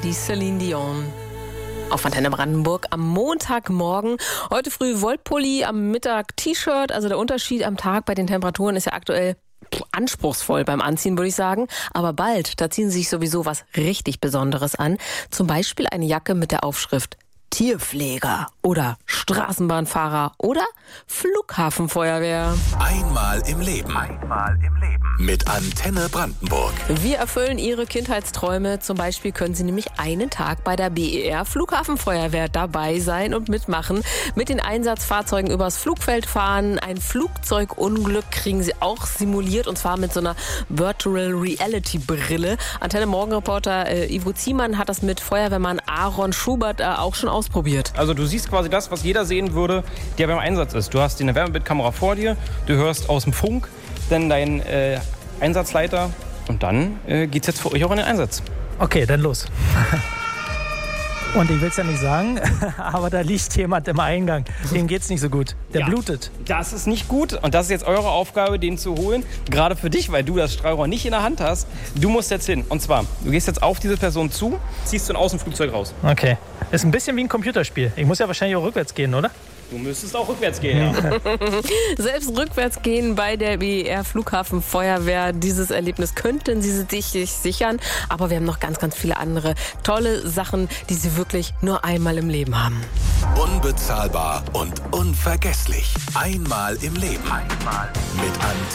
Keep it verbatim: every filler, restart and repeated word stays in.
die Celine Dion. Auf Antenne Brandenburg am Montagmorgen. Heute früh Wollpulli, am Mittag T-Shirt. Also der Unterschied am Tag bei den Temperaturen ist ja aktuell anspruchsvoll beim Anziehen, würde ich sagen. Aber bald, da ziehen Sie sich sowieso was richtig Besonderes an. Zum Beispiel eine Jacke mit der Aufschrift Tierpfleger oder Straßenbahnfahrer oder Flughafenfeuerwehr. Einmal im Leben. Einmal im Leben. Mit Antenne Brandenburg. Wir erfüllen Ihre Kindheitsträume. Zum Beispiel können Sie nämlich einen Tag bei der B E R Flughafenfeuerwehr dabei sein und mitmachen. Mit den Einsatzfahrzeugen übers Flugfeld fahren. Ein Flugzeugunglück kriegen Sie auch simuliert und zwar mit so einer Virtual Reality Brille. Antenne Morgenreporter äh, Ivo Ziemann hat das mit Feuerwehrmann Aaron Schubert äh, auch schon ausprobiert. Also du siehst quasi das, was jeder sehen würde, der beim Einsatz ist. Du hast eine Wärmebildkamera vor dir, du hörst aus dem Funk dann deinen äh, Einsatzleiter und dann äh, geht's jetzt für euch auch in den Einsatz. Okay, dann los. Und ich will es ja nicht sagen, aber da liegt jemand im Eingang. Dem geht's nicht so gut. Der Ja. blutet. Das ist nicht gut und das ist jetzt eure Aufgabe, den zu holen. Gerade für dich, weil du das Strahlrohr nicht in der Hand hast. Du musst jetzt hin. Und zwar, du gehst jetzt auf diese Person zu, ziehst du aus dem Flugzeug raus. Okay. Ist ein bisschen wie ein Computerspiel. Ich muss ja wahrscheinlich auch rückwärts gehen, oder? Du müsstest auch rückwärts gehen, ja. Selbst rückwärts gehen bei der B E R Flughafenfeuerwehr. Dieses Erlebnis könnten Sie sich sichern. Aber wir haben noch ganz, ganz viele andere tolle Sachen, die Sie wirklich nur einmal im Leben haben. Unbezahlbar und unvergesslich. Einmal im Leben. Einmal mit Antenne.